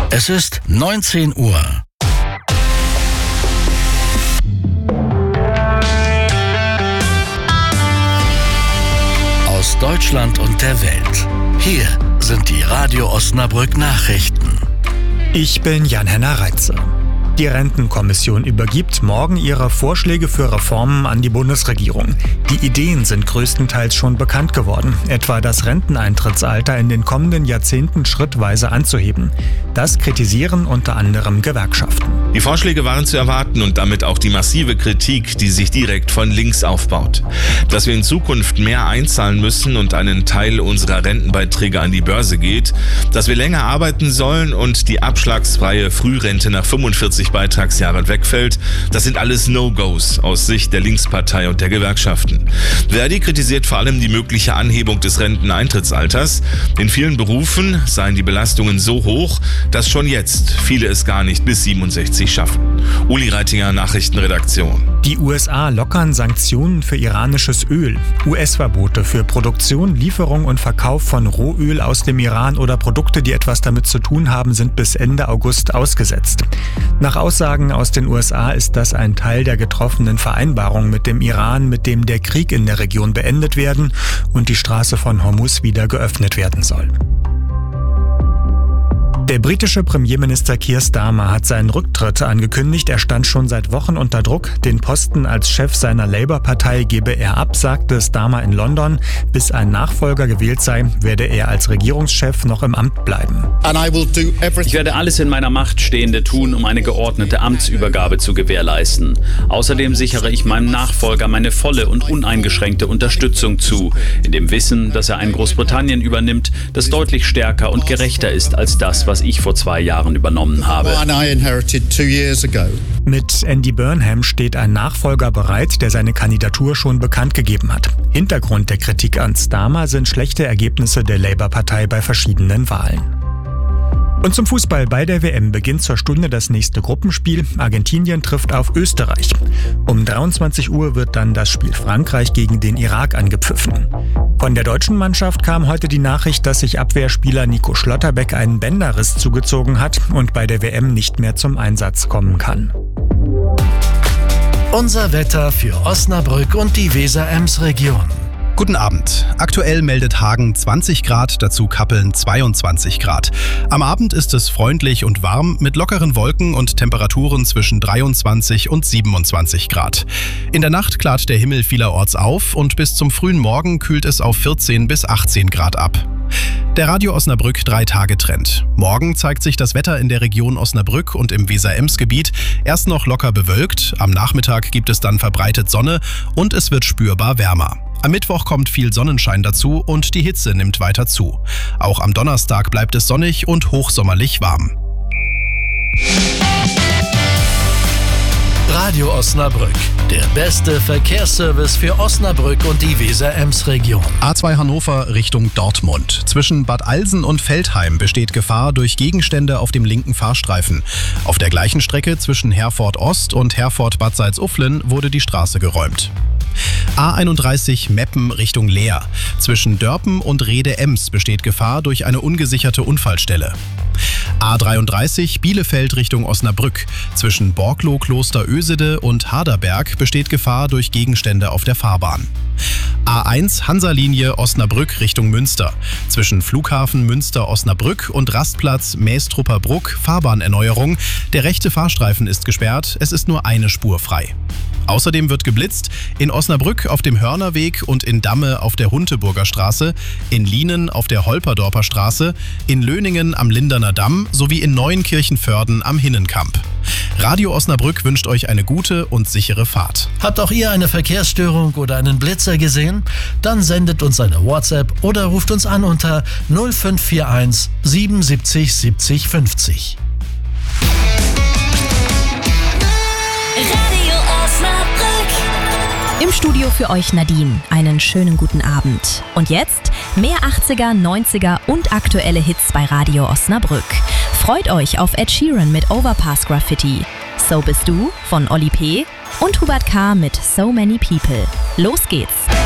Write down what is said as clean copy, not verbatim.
Es ist 19 Uhr. Aus Deutschland und der Welt. Hier sind die Radio Osnabrück Nachrichten. Ich bin Jan-Henner Reitze. Die Rentenkommission übergibt morgen ihre Vorschläge für Reformen an die Bundesregierung. Die Ideen sind größtenteils schon bekannt geworden, etwa das Renteneintrittsalter in den kommenden Jahrzehnten schrittweise anzuheben. Das kritisieren unter anderem Gewerkschaften. Die Vorschläge waren zu erwarten und damit auch die massive Kritik, die sich direkt von links aufbaut. Dass wir in Zukunft mehr einzahlen müssen und einen Teil unserer Rentenbeiträge an die Börse geht, dass wir länger arbeiten sollen und die abschlagsfreie Frührente nach 45 Beitragsjahren wegfällt, das sind alles No-Gos aus Sicht der Linkspartei und der Gewerkschaften. Verdi kritisiert vor allem die mögliche Anhebung des Renteneintrittsalters. In vielen Berufen seien die Belastungen so hoch, dass schon jetzt viele es gar nicht bis 67 schaffen. Uli Reitinger, Nachrichtenredaktion. Die USA lockern Sanktionen für iranisches Öl. US-Verbote für Produktion, Lieferung und Verkauf von Rohöl aus dem Iran oder Produkte, die etwas damit zu tun haben, sind bis Ende August ausgesetzt. Nach Aussagen aus den USA ist das ein Teil der getroffenen Vereinbarung mit dem Iran, mit dem der Krieg in der Region beendet werden und die Straße von Hormuz wieder geöffnet werden soll. Der britische Premierminister Keir Starmer hat seinen Rücktritt angekündigt. Er stand schon seit Wochen unter Druck. Den Posten als Chef seiner Labour-Partei gebe er ab, sagte Starmer in London. Bis ein Nachfolger gewählt sei, werde er als Regierungschef noch im Amt bleiben. Ich werde alles in meiner Macht Stehende tun, um eine geordnete Amtsübergabe zu gewährleisten. Außerdem sichere ich meinem Nachfolger meine volle und uneingeschränkte Unterstützung zu, in dem Wissen, dass er ein Großbritannien übernimmt, das deutlich stärker und gerechter ist als das, was ich vor 2 Jahren übernommen habe. Mit Andy Burnham steht ein Nachfolger bereit, der seine Kandidatur schon bekannt gegeben hat. Hintergrund der Kritik an Starmer sind schlechte Ergebnisse der Labour-Partei bei verschiedenen Wahlen. Und zum Fußball: bei der WM beginnt zur Stunde das nächste Gruppenspiel. Argentinien trifft auf Österreich. Um 23 Uhr wird dann das Spiel Frankreich gegen den Irak angepfiffen. Von der deutschen Mannschaft kam heute die Nachricht, dass sich Abwehrspieler Nico Schlotterbeck einen Bänderriss zugezogen hat und bei der WM nicht mehr zum Einsatz kommen kann. Unser Wetter für Osnabrück und die Weser-Ems-Region. Guten Abend. Aktuell meldet Hagen 20 Grad, dazu Kappeln 22 Grad. Am Abend ist es freundlich und warm mit lockeren Wolken und Temperaturen zwischen 23 und 27 Grad. In der Nacht klart der Himmel vielerorts auf und bis zum frühen Morgen kühlt es auf 14 bis 18 Grad ab. Der Radio Osnabrück 3-Tage-Trend. Morgen zeigt sich das Wetter in der Region Osnabrück und im Weser-Ems-Gebiet erst noch locker bewölkt, am Nachmittag gibt es dann verbreitet Sonne und es wird spürbar wärmer. Am Mittwoch kommt viel Sonnenschein dazu und die Hitze nimmt weiter zu. Auch am Donnerstag bleibt es sonnig und hochsommerlich warm. Radio Osnabrück, der beste Verkehrsservice für Osnabrück und die Weser-Ems-Region. A2 Hannover Richtung Dortmund. Zwischen Bad Alsen und Veltheim besteht Gefahr durch Gegenstände auf dem linken Fahrstreifen. Auf der gleichen Strecke zwischen Herford Ost und Herford Bad Salzuflen wurde die Straße geräumt. A31 Meppen Richtung Leer. Zwischen Dörpen und Rhede-Ems besteht Gefahr durch eine ungesicherte Unfallstelle. A33 Bielefeld Richtung Osnabrück. Zwischen Borgloh Kloster Ösede und Harderberg besteht Gefahr durch Gegenstände auf der Fahrbahn. A1 Hansa-Linie Osnabrück Richtung Münster. Zwischen Flughafen Münster-Osnabrück und Rastplatz Mästrupperbruck Fahrbahnerneuerung. Der rechte Fahrstreifen ist gesperrt, es ist nur eine Spur frei. Außerdem wird geblitzt in Osnabrück auf dem Hörnerweg und in Damme auf der Hunteburger Straße, in Lienen auf der Holperdorper Straße, in Löningen am Linderner Damm sowie in Neuenkirchen-Vörden am Hinnenkamp. Radio Osnabrück wünscht euch eine gute und sichere Fahrt. Habt auch ihr eine Verkehrsstörung oder einen Blitzer gesehen? Dann sendet uns eine WhatsApp oder ruft uns an unter 0541 77 70 50. Im Studio für euch Nadine. Einen schönen guten Abend. Und jetzt mehr 80er, 90er und aktuelle Hits bei Radio Osnabrück. Freut euch auf Ed Sheeran mit Overpass Graffiti, So Bist Du von Oli P. und Hubert K. mit So Many People. Los geht's!